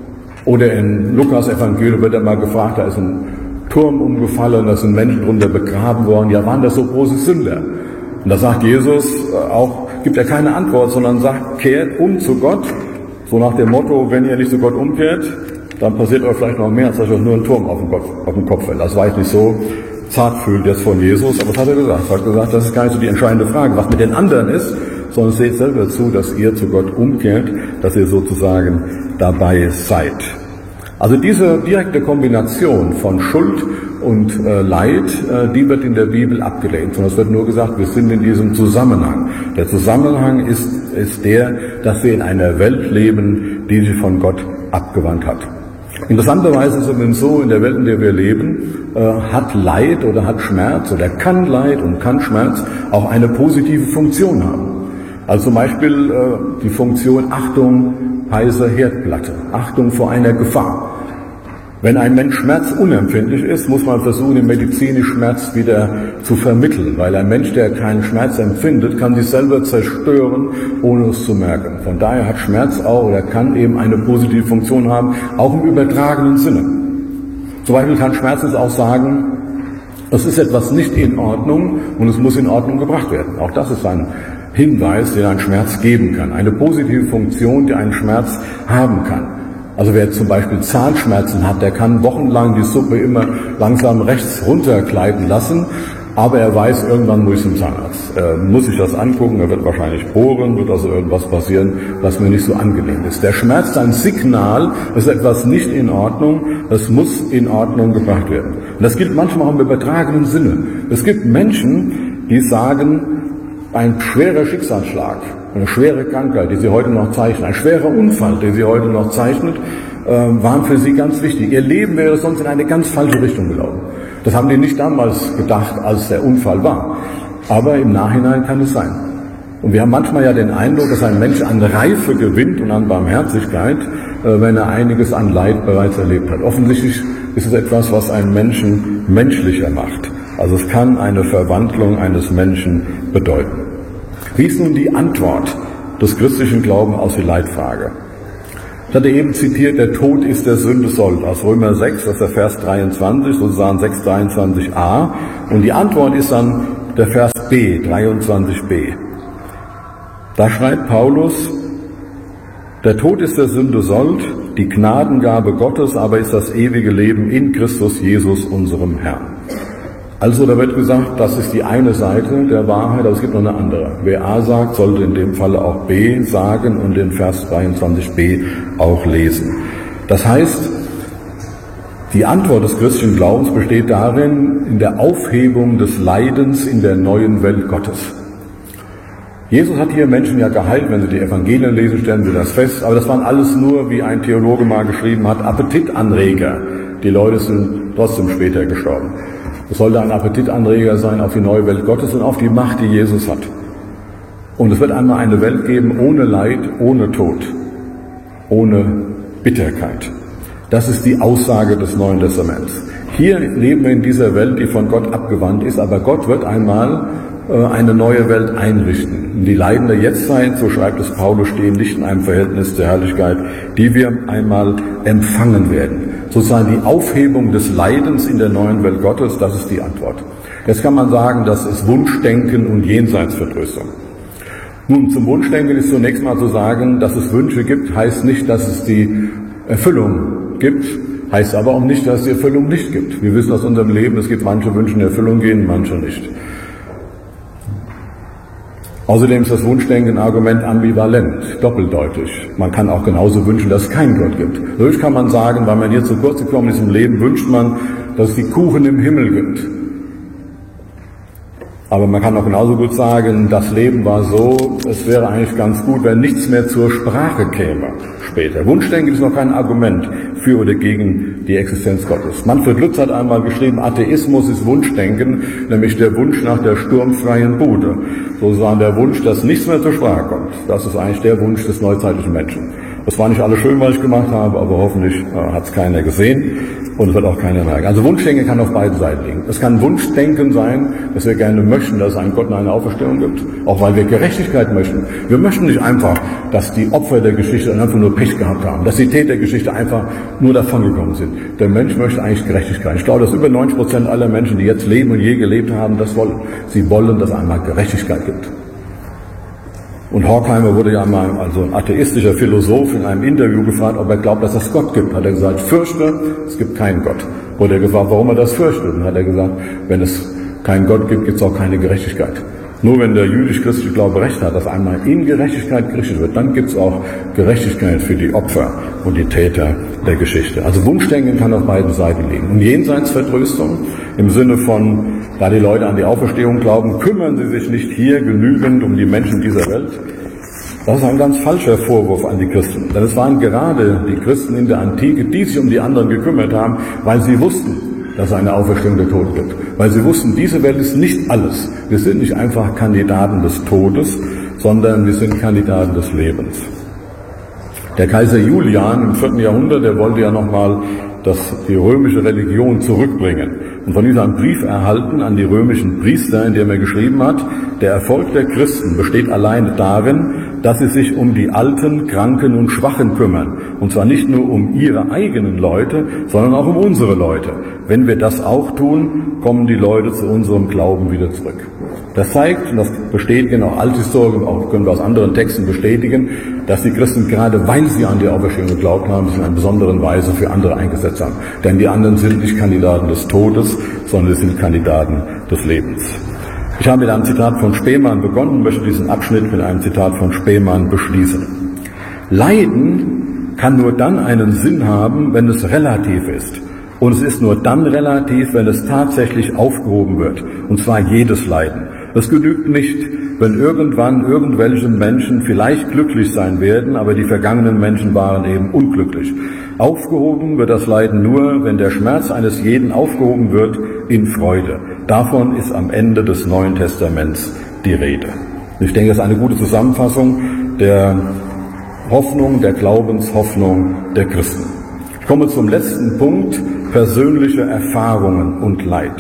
Speaker 1: Oder in Lukas Evangelium wird er mal gefragt, da ist ein Turm umgefallen, da sind Menschen drunter begraben worden, ja, waren das so große Sünder? Und da sagt Jesus auch, gibt er keine Antwort, sondern sagt, kehrt um zu Gott, so nach dem Motto, wenn ihr nicht zu Gott umkehrt, dann passiert euch vielleicht noch mehr, als dass euch nur ein Turm auf den Kopf fällt. Das war ich nicht so zartfühlend jetzt von Jesus, aber das hat er gesagt. Er hat gesagt, das ist gar nicht so die entscheidende Frage, was mit den anderen ist, sondern seht selber zu, dass ihr zu Gott umkehrt, dass ihr sozusagen dabei seid. Also diese direkte Kombination von Schuld und Leid, die wird in der Bibel abgelehnt. Und es wird nur gesagt, wir sind in diesem Zusammenhang. Der Zusammenhang ist der, dass wir in einer Welt leben, die sich von Gott abgewandt hat. Interessanterweise ist es so, in der Welt, in der wir leben, hat Leid oder hat Schmerz oder kann Leid und kann Schmerz auch eine positive Funktion haben. Also zum Beispiel die Funktion Achtung, heiße Herdplatte, Achtung vor einer Gefahr. Wenn ein Mensch schmerzunempfindlich ist, muss man versuchen, den medizinischen Schmerz wieder zu vermitteln, weil ein Mensch, der keinen Schmerz empfindet, kann sich selber zerstören, ohne es zu merken. Von daher hat Schmerz auch oder kann eben eine positive Funktion haben, auch im übertragenen Sinne. Zum Beispiel kann Schmerz auch sagen, es ist etwas nicht in Ordnung und es muss in Ordnung gebracht werden. Auch das ist ein Hinweis, den ein Schmerz geben kann. Eine positive Funktion, die einen Schmerz haben kann. Also wer zum Beispiel Zahnschmerzen hat, der kann wochenlang die Suppe immer langsam rechts runtergleiten lassen, aber er weiß, irgendwann muss ich zum Zahnarzt. Muss ich das angucken, er wird wahrscheinlich bohren, wird also irgendwas passieren, was mir nicht so angenehm ist. Der Schmerz ist ein Signal, es ist etwas nicht in Ordnung, es muss in Ordnung gebracht werden. Und das gilt manchmal auch im übertragenen Sinne. Es gibt Menschen, die sagen, ein schwerer Schicksalsschlag, eine schwere Krankheit, die sie heute noch zeichnen, ein schwerer Unfall, den sie heute noch zeichnet, waren für sie ganz wichtig. Ihr Leben wäre sonst in eine ganz falsche Richtung gelaufen. Das haben die nicht damals gedacht, als der Unfall war. Aber im Nachhinein kann es sein. Und wir haben manchmal ja den Eindruck, dass ein Mensch an Reife gewinnt und an Barmherzigkeit, wenn er einiges an Leid bereits erlebt hat. Offensichtlich ist es etwas, was einen Menschen menschlicher macht. Also es kann eine Verwandlung eines Menschen bedeuten. Wie ist nun die Antwort des christlichen Glaubens auf die Leitfrage? Ich hatte eben zitiert, der Tod ist der Sünde Sold, aus Römer 6, das ist der Vers 23, sozusagen 6,23a. Und die Antwort ist dann der Vers B, 23b. Da schreibt Paulus, der Tod ist der Sünde Sold, die Gnadengabe Gottes aber ist das ewige Leben in Christus Jesus, unserem Herrn. Also da wird gesagt, das ist die eine Seite der Wahrheit, aber es gibt noch eine andere. Wer A sagt, sollte in dem Falle auch B sagen und den Vers 23b auch lesen. Das heißt, die Antwort des christlichen Glaubens besteht darin, in der Aufhebung des Leidens in der neuen Welt Gottes. Jesus hat hier Menschen ja geheilt, wenn Sie die Evangelien lesen, stellen Sie das fest, aber das waren alles nur, wie ein Theologe mal geschrieben hat, Appetitanreger. Die Leute sind trotzdem später gestorben. Es sollte ein Appetitanreger sein auf die neue Welt Gottes und auf die Macht, die Jesus hat. Und es wird einmal eine Welt geben ohne Leid, ohne Tod, ohne Bitterkeit. Das ist die Aussage des Neuen Testaments. Hier leben wir in dieser Welt, die von Gott abgewandt ist, aber Gott wird einmal eine neue Welt einrichten. Die Leiden der Jetztzeit, so schreibt es Paulus, stehen nicht in einem Verhältnis zur Herrlichkeit, die wir einmal empfangen werden. Sozusagen die Aufhebung des Leidens in der neuen Welt Gottes, das ist die Antwort. Jetzt kann man sagen, das ist Wunschdenken und Jenseitsvertröstung. Nun, zum Wunschdenken ist zunächst mal zu sagen, dass es Wünsche gibt, heißt nicht, dass es die Erfüllung gibt, heißt aber auch nicht, dass es die Erfüllung nicht gibt. Wir wissen aus unserem Leben, es gibt manche Wünsche in Erfüllung gehen, manche nicht. Außerdem ist das Wunschdenken ein Argument ambivalent, doppeldeutig. Man kann auch genauso wünschen, dass es keinen Gott gibt. Dadurch kann man sagen, weil man hier zu kurz gekommen ist im Leben, wünscht man, dass es die Kuchen im Himmel gibt. Aber man kann auch genauso gut sagen, das Leben war so, es wäre eigentlich ganz gut, wenn nichts mehr zur Sprache käme später. Wunschdenken ist noch kein Argument für oder gegen die Existenz Gottes. Manfred Lutz hat einmal geschrieben, Atheismus ist Wunschdenken, nämlich der Wunsch nach der sturmfreien Bude. Sozusagen der Wunsch, dass nichts mehr zur Sprache kommt. Das ist eigentlich der Wunsch des neuzeitlichen Menschen. Das war nicht alles schön, was ich gemacht habe, aber hoffentlich hat es keiner gesehen und es wird auch keiner merken. Also Wunschdenken kann auf beiden Seiten liegen. Es kann Wunschdenken sein, dass wir gerne möchten, dass es einen Gott und eine Auferstehung gibt, auch weil wir Gerechtigkeit möchten. Wir möchten nicht einfach, dass die Opfer der Geschichte einfach nur Pech gehabt haben, dass die Täter der Geschichte einfach nur davongekommen sind. Der Mensch möchte eigentlich Gerechtigkeit. Ich glaube, dass über 90% aller Menschen, die jetzt leben und je gelebt haben, das wollen. Sie wollen, dass es einmal Gerechtigkeit gibt. Und Horkheimer wurde ja mal, also ein atheistischer Philosoph, in einem Interview gefragt, ob er glaubt, dass es Gott gibt. Hat er gesagt, fürchte, es gibt keinen Gott. Wurde er gefragt, warum er das fürchtet. Und hat er gesagt, wenn es keinen Gott gibt, gibt es auch keine Gerechtigkeit. Nur wenn der jüdisch-christliche Glaube recht hat, dass einmal in Gerechtigkeit gerichtet wird, dann gibt es auch Gerechtigkeit für die Opfer und die Täter der Geschichte. Also Wunschdenken kann auf beiden Seiten liegen. Und Jenseitsvertröstung im Sinne von, da die Leute an die Auferstehung glauben, kümmern sie sich nicht hier genügend um die Menschen dieser Welt. Das ist ein ganz falscher Vorwurf an die Christen. Denn es waren gerade die Christen in der Antike, die sich um die anderen gekümmert haben, weil sie wussten, dass es eine Auferstehung der Toten gibt. Weil sie wussten, diese Welt ist nicht alles. Wir sind nicht einfach Kandidaten des Todes, sondern wir sind Kandidaten des Lebens. Der Kaiser Julian im 4. Jahrhundert, der wollte ja nochmal die römische Religion zurückbringen. Und von ihm einen Brief erhalten an die römischen Priester, in dem er geschrieben hat, der Erfolg der Christen besteht allein darin, dass sie sich um die Alten, Kranken und Schwachen kümmern. Und zwar nicht nur um ihre eigenen Leute, sondern auch um unsere Leute. Wenn wir das auch tun, kommen die Leute zu unserem Glauben wieder zurück. Das zeigt, und das bestätigen auch Althistoriker, auch können wir aus anderen Texten bestätigen, dass die Christen gerade, weil sie an die Auferstehung geglaubt haben, sich in einer besonderen Weise für andere eingesetzt haben. Denn die anderen sind nicht Kandidaten des Todes, sondern sie sind Kandidaten des Lebens. Ich habe mit einem Zitat von Spemann begonnen und möchte diesen Abschnitt mit einem Zitat von Spemann beschließen. Leiden kann nur dann einen Sinn haben, wenn es relativ ist. Und es ist nur dann relativ, wenn es tatsächlich aufgehoben wird. Und zwar jedes Leiden. Es genügt nicht, wenn irgendwann irgendwelche Menschen vielleicht glücklich sein werden, aber die vergangenen Menschen waren eben unglücklich. Aufgehoben wird das Leiden nur, wenn der Schmerz eines jeden aufgehoben wird in Freude. Davon ist am Ende des Neuen Testaments die Rede. Ich denke, das ist eine gute Zusammenfassung der Hoffnung, der Glaubenshoffnung der Christen. Ich komme zum letzten Punkt, persönliche Erfahrungen und Leid.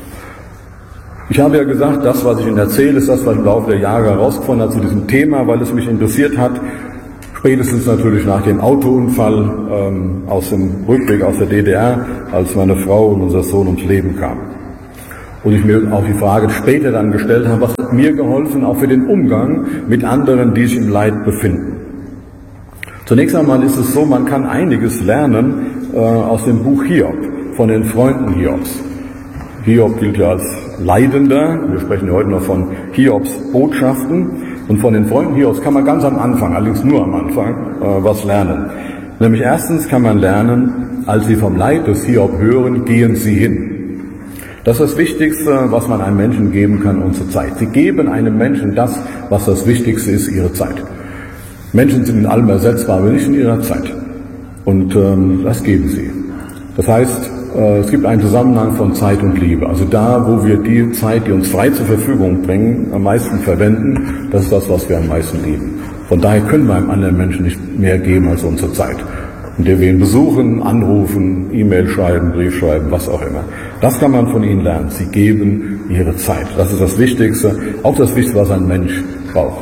Speaker 1: Ich habe ja gesagt, das, was ich Ihnen erzähle, ist das, was ich im Laufe der Jahre herausgefunden habe zu diesem Thema, weil es mich interessiert hat. Spätestens natürlich nach dem Autounfall aus dem Rückweg aus der DDR, als meine Frau und unser Sohn ums Leben kamen. Und ich mir auch die Frage später dann gestellt habe, was hat mir geholfen, auch für den Umgang mit anderen, die sich im Leid befinden. Zunächst einmal ist es so, man kann einiges lernen aus dem Buch Hiob, von den Freunden Hiobs. Hiob gilt ja als Leidender, wir sprechen ja heute noch von Hiobs Botschaften, und von den Freunden Hiobs kann man ganz am Anfang, allerdings nur am Anfang, was lernen. Nämlich erstens kann man lernen, als sie vom Leid des Hiob hören, gehen sie hin. Das ist das Wichtigste, was man einem Menschen geben kann, unsere Zeit. Sie geben einem Menschen das, was das Wichtigste ist, ihre Zeit. Menschen sind in allem ersetzbar, aber nicht in ihrer Zeit. Und das geben sie. Das heißt, es gibt einen Zusammenhang von Zeit und Liebe. Also da, wo wir die Zeit, die uns frei zur Verfügung bringen, am meisten verwenden, das ist das, was wir am meisten lieben. Von daher können wir einem anderen Menschen nicht mehr geben als unsere Zeit. Indem wir ihn besuchen, anrufen, E-Mail schreiben, Brief schreiben, was auch immer. Das kann man von ihnen lernen. Sie geben ihre Zeit. Das ist das Wichtigste, auch das Wichtigste, was ein Mensch braucht.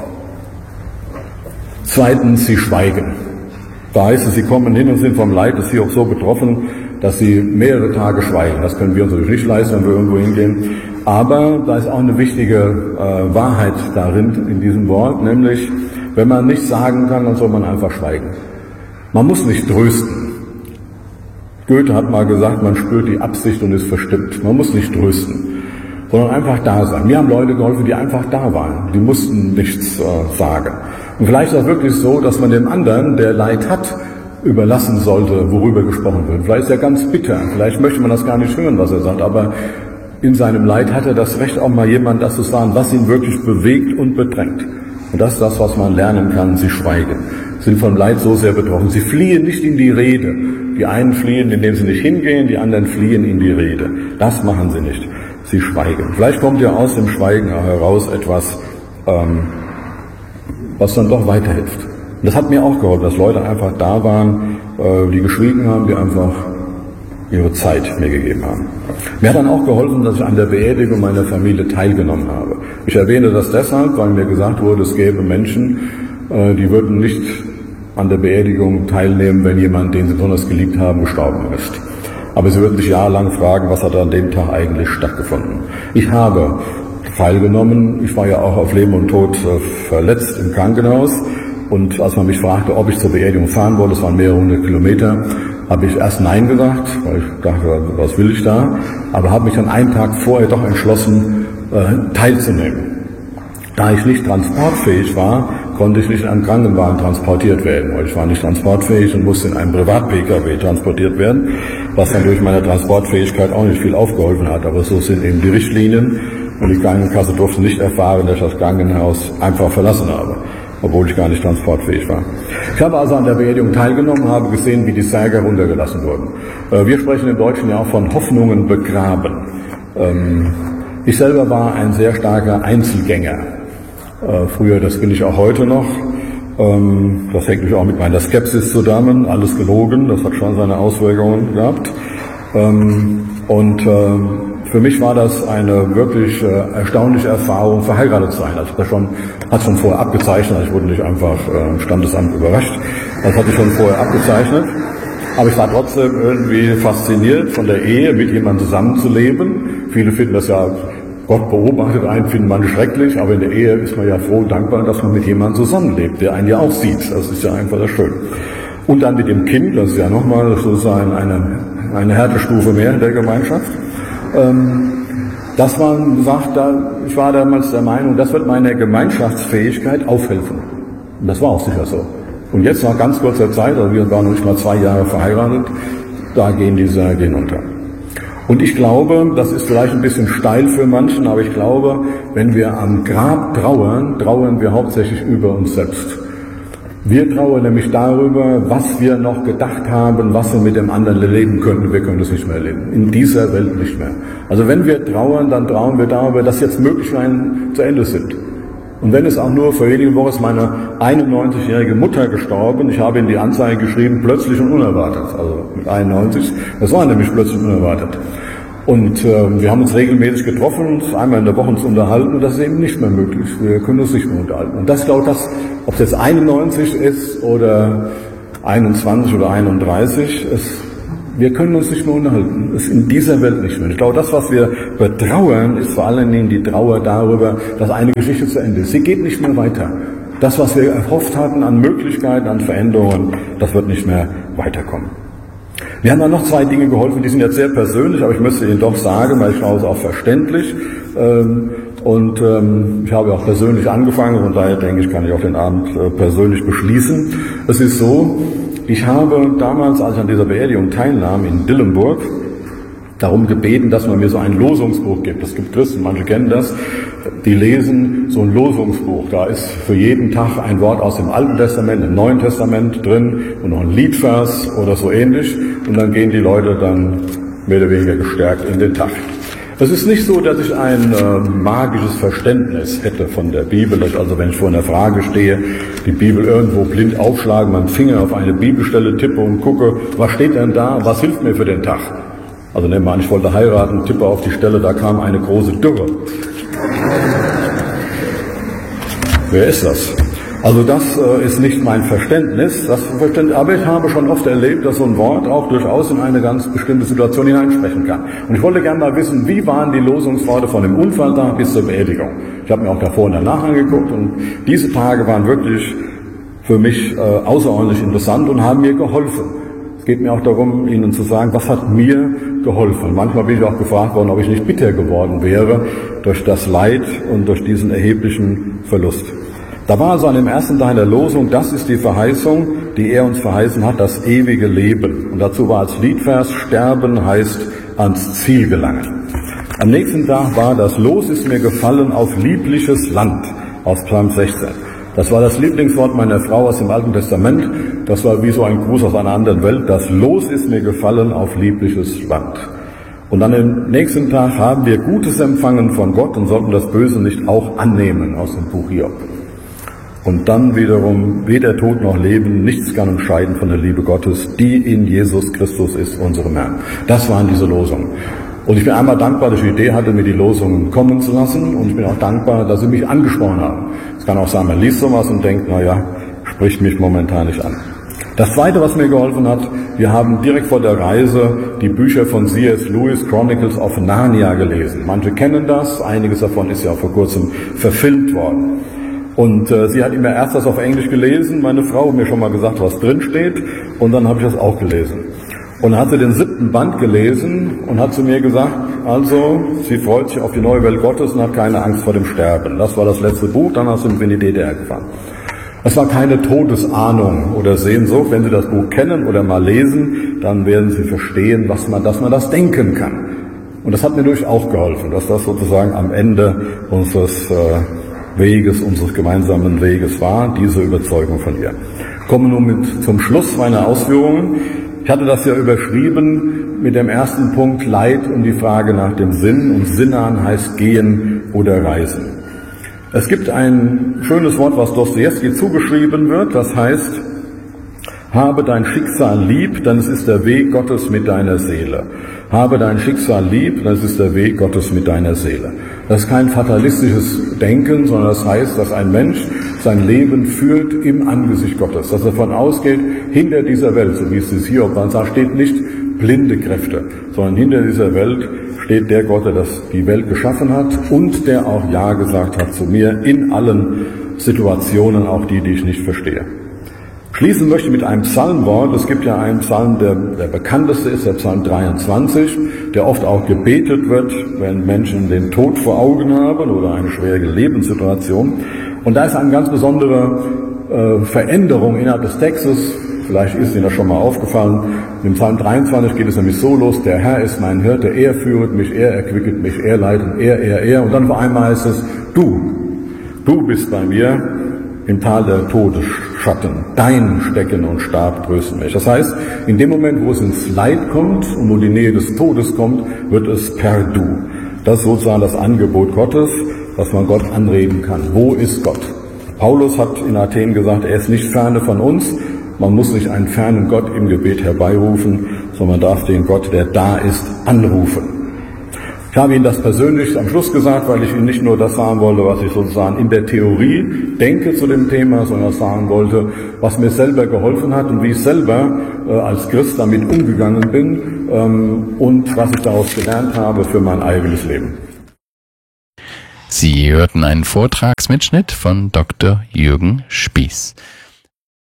Speaker 1: Zweitens, sie schweigen. Da heißt es, sie kommen hin und sind vom Leid des Hiobs so betroffen, dass sie mehrere Tage schweigen. Das können wir uns natürlich nicht leisten, wenn wir irgendwo hingehen. Aber da ist auch eine wichtige Wahrheit darin, in diesem Wort, nämlich, wenn man nichts sagen kann, dann soll man einfach schweigen. Man muss nicht trösten. Goethe hat mal gesagt, man spürt die Absicht und ist verstimmt. Man muss nicht trösten, sondern einfach da sein. Mir haben Leute geholfen, die einfach da waren. Die mussten nichts sagen. Und vielleicht ist es wirklich so, dass man dem anderen, der Leid hat, überlassen sollte, worüber gesprochen wird. Vielleicht ist er ganz bitter. Vielleicht möchte man das gar nicht hören, was er sagt. Aber in seinem Leid hat er das Recht, auch mal jemand das zu sagen, was ihn wirklich bewegt und bedrängt. Und das ist das, was man lernen kann. Sie schweigen, sind vom Leid so sehr betroffen. Sie fliehen nicht in die Rede. Die einen fliehen, indem sie nicht hingehen, die anderen fliehen in die Rede. Das machen sie nicht. Sie schweigen. Vielleicht kommt ja aus dem Schweigen heraus etwas, was dann doch weiterhilft. Und das hat mir auch geholfen, dass Leute einfach da waren, die geschwiegen haben, die einfach ihre Zeit mir gegeben haben. Mir hat dann auch geholfen, dass ich an der Beerdigung meiner Familie teilgenommen habe. Ich erwähne das deshalb, weil mir gesagt wurde, es gäbe Menschen, die würden nicht an der Beerdigung teilnehmen, wenn jemand, den sie besonders geliebt haben, gestorben ist. Aber sie würden sich jahrelang fragen, was hat an dem Tag eigentlich stattgefunden. Ich habe teilgenommen. Ich war ja auch auf Leben und Tod verletzt im Krankenhaus. Und als man mich fragte, ob ich zur Beerdigung fahren wollte, das waren mehrere hundert Kilometer, habe ich erst Nein gesagt, weil ich dachte, was will ich da? Aber habe mich dann einen Tag vorher doch entschlossen, teilzunehmen. Da ich nicht transportfähig war, konnte ich nicht in einem Krankenwagen transportiert werden, weil ich war nicht transportfähig und musste in einem Privat-Pkw transportiert werden, was dann durch meine Transportfähigkeit auch nicht viel aufgeholfen hat. Aber so sind eben die Richtlinien, und die Krankenkasse durfte nicht erfahren, dass ich das Krankenhaus einfach verlassen habe, obwohl ich gar nicht transportfähig war. Ich habe also an der Beerdigung teilgenommen, habe gesehen, wie die Särge runtergelassen wurden. Wir sprechen im Deutschen ja auch von Hoffnungen begraben. Ich selber war ein sehr starker Einzelgänger. Früher, das bin ich auch heute noch. Das hängt mich auch mit meiner Skepsis zusammen. Alles gelogen, das hat schon seine Auswirkungen gehabt. Für mich war das eine wirklich erstaunliche Erfahrung, verheiratet zu sein. Also das hat schon vorher abgezeichnet. Ich wurde nicht einfach im Standesamt überrascht. Das hatte ich schon vorher abgezeichnet. Aber ich war trotzdem irgendwie fasziniert von der Ehe, mit jemandem zusammenzuleben. Viele finden das ja, Gott beobachtet einen, finden man schrecklich, aber in der Ehe ist man ja froh und dankbar, dass man mit jemandem zusammenlebt, der einen ja auch sieht. Das ist ja einfach das Schöne. Und dann mit dem Kind, das ist ja nochmal sozusagen eine Härtestufe mehr in der Gemeinschaft. Dass man sagt, ich war damals der Meinung, das wird meiner Gemeinschaftsfähigkeit aufhelfen. Und das war auch sicher so. Und jetzt nach ganz kurzer Zeit, also wir waren noch nicht mal 2 Jahre verheiratet, da gehen die Särge hinunter. Und ich glaube, das ist vielleicht ein bisschen steil für manchen, aber ich glaube, wenn wir am Grab trauern, trauern wir hauptsächlich über uns selbst. Wir trauern nämlich darüber, was wir noch gedacht haben, was wir mit dem anderen erleben könnten. Wir können es nicht mehr erleben. In dieser Welt nicht mehr. Also wenn wir trauern, dann trauern wir darüber, dass jetzt Möglichkeiten zu Ende sind. Und wenn es auch nur vor wenigen Wochen ist meine 91-jährige Mutter gestorben. Ich habe in die Anzeige geschrieben, plötzlich und unerwartet. Also mit 91. Das war nämlich plötzlich und unerwartet. Und wir haben uns regelmäßig getroffen, einmal in der Woche uns unterhalten. Und das ist eben nicht mehr möglich. Wir können uns nicht mehr unterhalten. Und das glaube ich, ob es jetzt 91 ist oder 21 oder 31, wir können uns nicht mehr unterhalten. Das ist in dieser Welt nicht mehr. Ich glaube, das, was wir betrauern, ist vor allen Dingen die Trauer darüber, dass eine Geschichte zu Ende ist. Sie geht nicht mehr weiter. Das, was wir erhofft hatten an Möglichkeiten, an Veränderungen, das wird nicht mehr weiterkommen. Wir haben dann noch zwei Dinge geholfen, die sind jetzt sehr persönlich, aber ich müsste Ihnen doch sagen, weil ich glaube, es ist auch verständlich. Ich habe auch persönlich angefangen und daher denke ich, kann ich auch den Abend persönlich beschließen. Es ist so, ich habe damals, als ich an dieser Beerdigung teilnahm in Dillenburg, darum gebeten, dass man mir so ein Losungsbuch gibt. Es gibt Christen, manche kennen das, die lesen so ein Losungsbuch. Da ist für jeden Tag ein Wort aus dem Alten Testament, im Neuen Testament drin und noch ein Liedvers oder so ähnlich. Und dann gehen die Leute dann mehr oder weniger gestärkt in den Tag. Es ist nicht so, dass ich ein magisches Verständnis hätte von der Bibel, dass ich also, wenn ich vor einer Frage stehe, die Bibel irgendwo blind aufschlage, meinen Finger auf eine Bibelstelle tippe und gucke, was steht denn da, was hilft mir für den Tag? Also nehmen wir an, ich wollte heiraten, tippe auf die Stelle, da kam eine große Dürre. Wer ist das? Also das ist nicht mein Verständnis, aber ich habe schon oft erlebt, dass so ein Wort auch durchaus in eine ganz bestimmte Situation hineinsprechen kann. Und ich wollte gerne mal wissen, wie waren die Losungsworte von dem Unfalltag bis zur Beerdigung? Ich habe mir auch davor und danach angeguckt und diese Tage waren wirklich für mich außerordentlich interessant und haben mir geholfen. Es geht mir auch darum, Ihnen zu sagen, was hat mir geholfen. Manchmal bin ich auch gefragt worden, ob ich nicht bitter geworden wäre durch das Leid und durch diesen erheblichen Verlust. Da war also an dem ersten Teil der Losung, das ist die Verheißung, die er uns verheißen hat, das ewige Leben. Und dazu war als Liedvers, sterben heißt ans Ziel gelangen. Am nächsten Tag war, das Los ist mir gefallen auf liebliches Land, aus Psalm 16. Das war das Lieblingswort meiner Frau aus dem Alten Testament. Das war wie so ein Gruß aus einer anderen Welt. Das Los ist mir gefallen auf liebliches Land. Und dann am nächsten Tag haben wir Gutes empfangen von Gott und sollten das Böse nicht auch annehmen, aus dem Buch Hiob. Und dann wiederum, weder Tod noch Leben, nichts kann uns scheiden von der Liebe Gottes, die in Jesus Christus ist, unserem Herrn. Das waren diese Losungen. Und ich bin einmal dankbar, dass ich die Idee hatte, mir die Losungen kommen zu lassen. Und ich bin auch dankbar, dass Sie mich angesprochen haben. Es kann auch sein, man liest sowas und denkt, naja, spricht mich momentan nicht an. Das Zweite, was mir geholfen hat, wir haben direkt vor der Reise die Bücher von C.S. Lewis, Chronicles of Narnia, gelesen. Manche kennen das, einiges davon ist ja auch vor kurzem verfilmt worden. Und sie hat immer erst das auf Englisch gelesen, meine Frau hat mir schon mal gesagt, was drin steht, und dann habe ich das auch gelesen. Und dann hat sie den 7. Band gelesen und hat zu mir gesagt, also sie freut sich auf die neue Welt Gottes und hat keine Angst vor dem Sterben. Das war das letzte Buch, danach sind wir in die DDR gefahren. Es war keine Todesahnung oder Sehnsucht. Wenn Sie das Buch kennen oder mal lesen, dann werden Sie verstehen, dass man das denken kann. Und das hat mir durchaus auch geholfen, dass das sozusagen am Ende unseres Weges, unseres gemeinsamen Weges war, diese Überzeugung von ihr. Kommen wir nun zum Schluss meiner Ausführungen. Ich hatte das ja überschrieben mit dem ersten Punkt Leid und die Frage nach dem Sinn. Und Sinnahn heißt gehen oder reisen. Es gibt ein schönes Wort, was Dostojewski zugeschrieben wird, das heißt, habe dein Schicksal lieb, denn es ist der Weg Gottes mit deiner Seele. Habe dein Schicksal lieb, denn es ist der Weg Gottes mit deiner Seele. Das ist kein fatalistisches Denken, sondern das heißt, dass ein Mensch sein Leben führt im Angesicht Gottes. Dass er davon ausgeht, hinter dieser Welt, so wie es hier Hiob sagt, steht nicht blinde Kräfte, sondern hinter dieser Welt steht der Gott, der die Welt geschaffen hat und der auch Ja gesagt hat zu mir in allen Situationen, auch die ich nicht verstehe. Schließen möchte ich mit einem Psalmwort. Es gibt ja einen Psalm, der bekannteste ist, der Psalm 23, der oft auch gebetet wird, wenn Menschen den Tod vor Augen haben oder eine schwere Lebenssituation. Und da ist eine ganz besondere Veränderung innerhalb des Textes. Vielleicht ist Ihnen das schon mal aufgefallen. Im Psalm 23 geht es nämlich so los: Der Herr ist mein Hirte, er führet mich, er erquicket mich, er leitet, er. Und dann auf einmal heißt es, du bist bei mir im Tal der Todesschatten. Dein Stecken und Stab trösten mich. Das heißt, in dem Moment, wo es ins Leid kommt und wo die Nähe des Todes kommt, wird es per Du. Das ist sozusagen das Angebot Gottes, dass man Gott anreden kann. Wo ist Gott? Paulus hat in Athen gesagt, er ist nicht ferne von uns. Man muss nicht einen fernen Gott im Gebet herbeirufen, sondern man darf den Gott, der da ist, anrufen. Ich habe Ihnen das persönlich am Schluss gesagt, weil ich Ihnen nicht nur das sagen wollte, was ich sozusagen in der Theorie denke zu dem Thema, sondern sagen wollte, was mir selber geholfen hat und wie ich selber als Christ damit umgegangen bin und was ich daraus gelernt habe für mein eigenes Leben.
Speaker 2: Sie hörten einen Vortragsmitschnitt von Dr. Jürgen Spieß.